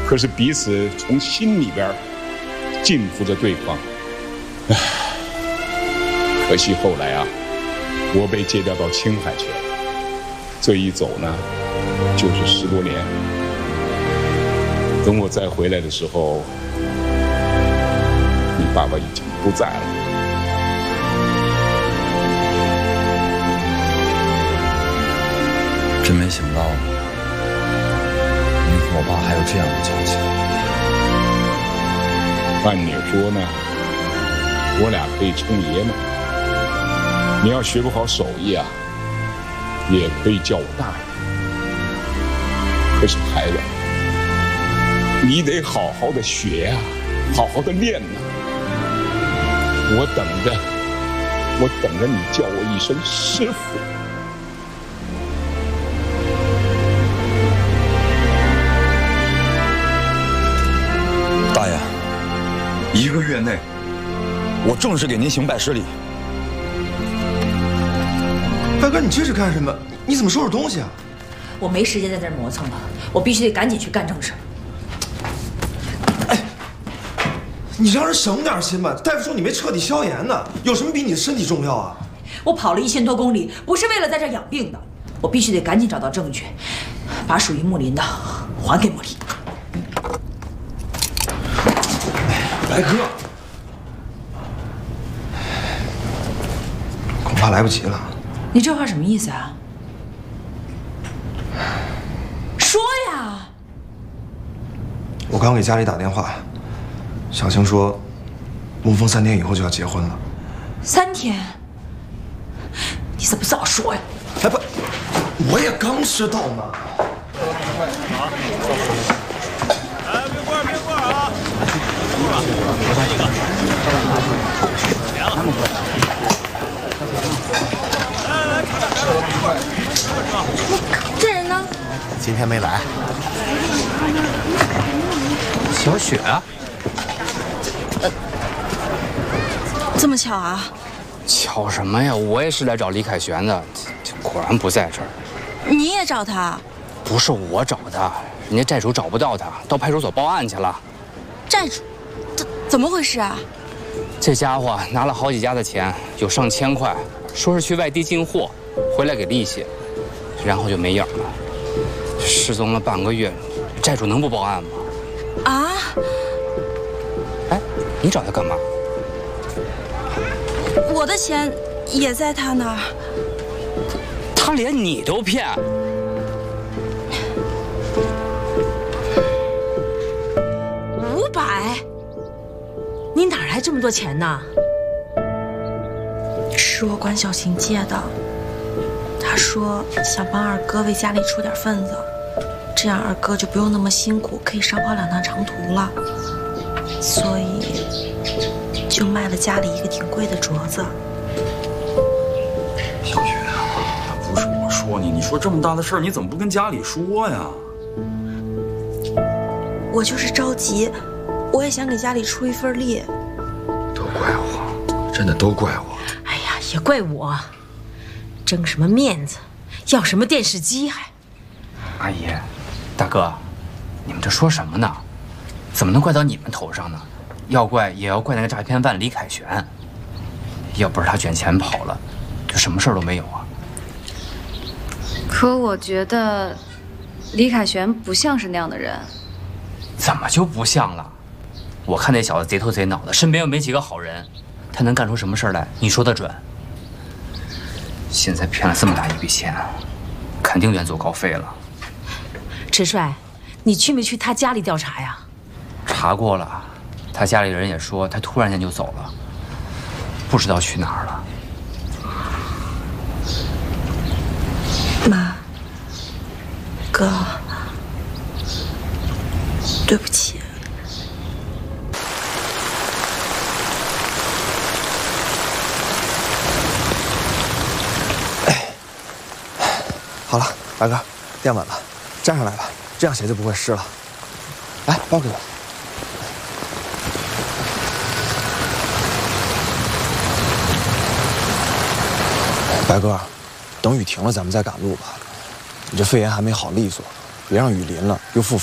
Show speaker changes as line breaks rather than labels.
可是彼此从心里边敬服着对方。唉，可惜后来啊，我被借调到青海去了，这一走呢，就是10多年。等我再回来的时候，你爸爸已经不在了。
真没想到，你和我爸还有这样的交情。
按你说呢，我俩可以称爷们。你要学不好手艺啊，也可以叫我大爷。可是孩子，你得好好的学啊，好好的练呐。我等着你叫我一声师傅。
大爷，1个月内，我正式给您行拜师礼。
大哥，你这是干什么？你怎么收拾东西啊？
我没时间在这儿磨蹭了，我必须得赶紧去干正事。
哎，你让人省点心吧。大夫说你没彻底消炎呢，有什么比你的身体重要啊？
我跑了1000多公里，不是为了在这儿养病的，我必须得赶紧找到证据，把属于木林的还给茉莉。
白哥，恐怕来不及了。
你这话什么意思啊？说呀！
我刚给家里打电话，小青说，沐风3天以后就要结婚了。
3天？你怎么不早说呀？
哎不，我也刚知道嘛。
冰棍啊！
这人呢？
今天没来。小雪啊？
这么巧啊？
巧什么呀？我也是来找李凯旋的，果然不在这儿。
你也找他？
不是我找的，人家债主找不到他，到派出所报案去了。
债主？怎么回事啊？
这家伙拿了好几家的钱，有上千块，说是去外地进货，回来给利息，然后就没影了。失踪了半个月，债主能不报案吗？
啊？
哎，你找他干嘛？
我的钱也在他那儿。
他连你都骗
？500？你哪来这么多钱呢？
是我管小琴借的。他说想帮二哥为家里出点份子，这样二哥就不用那么辛苦，可以少跑2趟长途了。所以就卖了家里一个挺贵的镯子。
小雪啊，不是我说你，你说这么大的事儿，你怎么不跟家里说呀？
我就是着急，我也想给家里出一份力。
都怪我，真的都怪我。
哎呀，也怪我，争什么面子，要什么电视机还？
阿姨，大哥，你们这说什么呢？怎么能怪到你们头上呢？要怪也要怪那个诈骗犯李凯旋。要不是他卷钱跑了，就什么事儿都没有啊。
可我觉得李凯旋不像是那样的人。
怎么就不像了？我看那小子贼头贼脑的，身边又没几个好人，他能干出什么事来？你说得准。现在骗了这么大一笔钱，肯定远走高飞了。
陈帅，你去没去他家里调查呀？
查过了，他家里人也说他突然间就走了，不知道去哪儿了。
妈，哥，对不起。
好了，白哥，垫稳了，站上来吧，这样鞋就不会湿了。来，包给我。白哥，等雨停了咱们再赶路吧。你这肺炎还没好利索，别让雨淋了又复发。